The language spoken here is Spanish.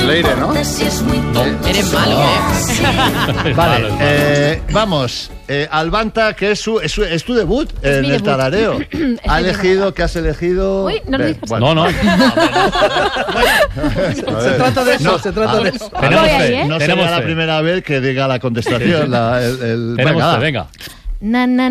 Leire, ¿no? Eres malo, ¿eh? Vale, vamos. Albanta, que es tu debut en el tarareo. ¿Qué has elegido? Uy, no lo digas. Bueno. No. Se trata de eso, No Tenemos será la fe. primera vez que diga la contestación. Tenemos fe, venga. Na, na,